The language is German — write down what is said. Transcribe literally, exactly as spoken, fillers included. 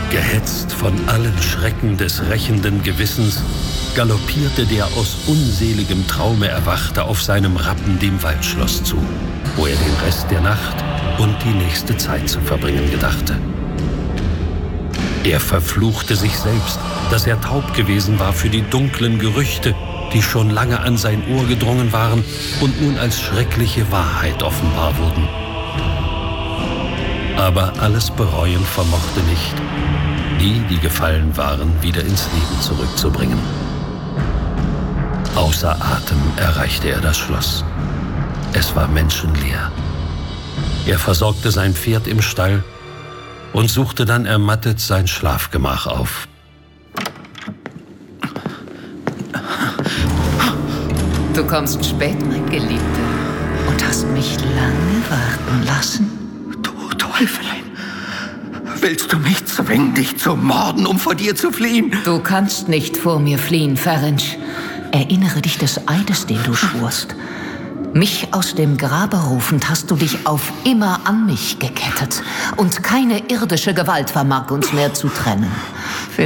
Gehetzt von allen Schrecken des rächenden Gewissens, galoppierte der aus unseligem Traume Erwachte auf seinem Rappen dem Waldschloss zu, wo er den Rest der Nacht und die nächste Zeit zu verbringen gedachte. Er verfluchte sich selbst, dass er taub gewesen war für die dunklen Gerüchte, die schon lange an sein Ohr gedrungen waren und nun als schreckliche Wahrheit offenbar wurden. Aber alles bereuen vermochte nicht, die, die gefallen waren, wieder ins Leben zurückzubringen. Außer Atem erreichte er das Schloss. Es war menschenleer. Er versorgte sein Pferd im Stall und suchte dann ermattet sein Schlafgemach auf. Du kommst spät, mein Geliebter, und hast mich lange warten lassen. Du Teufelin! Willst du mich zwingen, dich zu morden, um vor dir zu fliehen? Du kannst nicht vor mir fliehen, Ferenc. Erinnere dich des Eides, den du schwurst. Mich aus dem Grabe rufend hast du dich auf immer an mich gekettet. Und keine irdische Gewalt vermag uns mehr zu trennen.